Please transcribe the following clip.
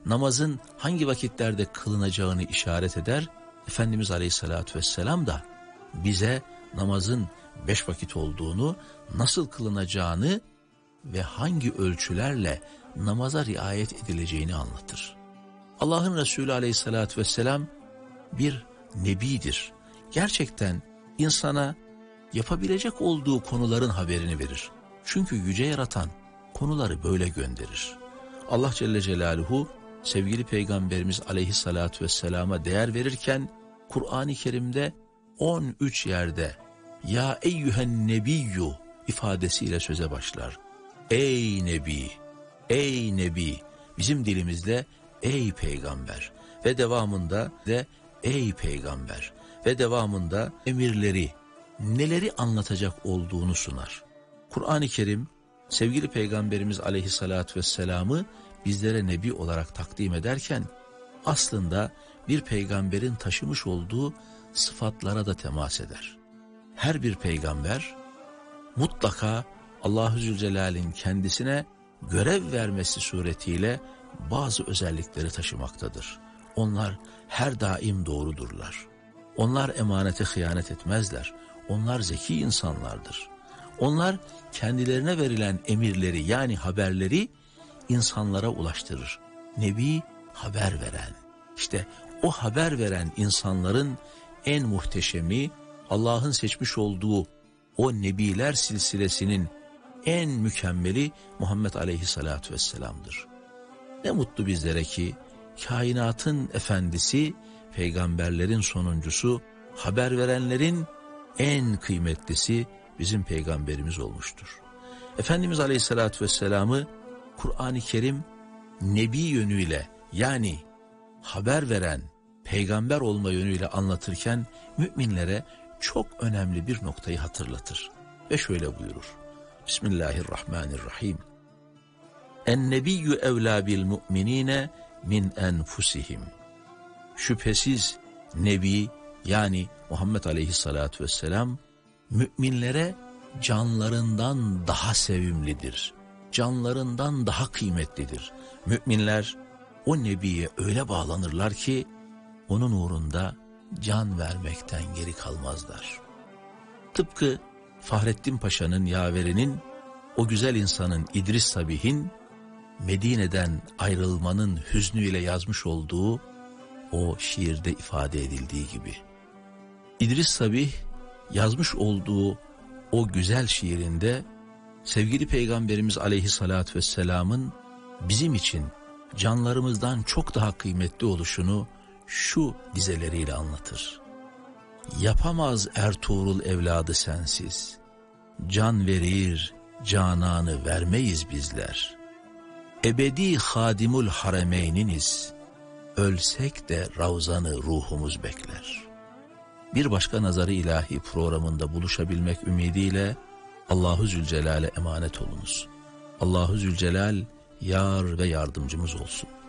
namazın hangi vakitlerde kılınacağını işaret eder. Efendimiz Aleyhisselatü Vesselam da bize namazın 5 vakit olduğunu, nasıl kılınacağını ve hangi ölçülerle namaza riayet edileceğini anlatır. Allah'ın Resulü Aleyhisselatü Vesselam bir nebidir. Gerçekten insana yapabilecek olduğu konuların haberini verir. Çünkü yüce yaratan konuları böyle gönderir. Allah Celle Celaluhu sevgili Peygamberimiz Aleyhisselatü Vesselam'a değer verirken Kur'an-ı Kerim'de 13 yerde ya eyyühen nebiyyü ifadesiyle söze başlar. Ey Nebi, ey Nebi, bizim dilimizde ey Peygamber ve devamında de ey Peygamber ve devamında emirleri, neleri anlatacak olduğunu sunar. Kur'an-ı Kerim sevgili Peygamberimiz Aleyhisselatü Vesselam'ı bizlere Nebi olarak takdim ederken aslında bir peygamberin taşımış olduğu sıfatlara da temas eder. Her bir peygamber mutlaka Allah-u Zülcelal'in kendisine görev vermesi suretiyle bazı özellikleri taşımaktadır. Onlar her daim doğrudurlar. Onlar emanete hıyanet etmezler. Onlar zeki insanlardır. Onlar kendilerine verilen emirleri yani haberleri insanlara ulaştırır. Nebi haber veren. İşte o haber veren insanların en muhteşemi Allah'ın seçmiş olduğu o nebiler silsilesinin en mükemmeli Muhammed Aleyhisselatü Vesselam'dır. Ne mutlu bizlere ki kainatın efendisi, peygamberlerin sonuncusu, haber verenlerin en kıymetlisi bizim peygamberimiz olmuştur. Efendimiz Aleyhisselatü Vesselam'ı Kur'an-ı Kerim nebi yönüyle yani haber veren, peygamber olma yönüyle anlatırken müminlere çok önemli bir noktayı hatırlatır. Ve şöyle buyurur. Bismillahirrahmanirrahim. En-nebiyyü evlâ bil mu'minîne min enfusihim. Şüphesiz Nebi yani Muhammed Aleyhisselatü Vesselam müminlere canlarından daha sevimlidir. Canlarından daha kıymetlidir. Müminler o Nebi'ye öyle bağlanırlar ki onun uğrunda can vermekten geri kalmazlar. Tıpkı Fahrettin Paşa'nın yaverinin, o güzel insanın İdris Sabih'in Medine'den ayrılmanın hüznüyle yazmış olduğu o şiirde ifade edildiği gibi. İdris Sabih yazmış olduğu o güzel şiirinde sevgili Peygamberimiz Aleyhisselatü Vesselam'ın bizim için canlarımızdan çok daha kıymetli oluşunu şu dizeleriyle anlatır. Yapamaz Ertuğrul evladı sensiz, can verir, cananı vermeyiz bizler. Ebedi hadimul haremeyniniz, ölsek de ravzanı ruhumuz bekler. Bir başka Nazarı İlahi programında buluşabilmek ümidiyle Allahu Zülcelal'e emanet olunuz. Allahu Zülcelal yar ve yardımcımız olsun.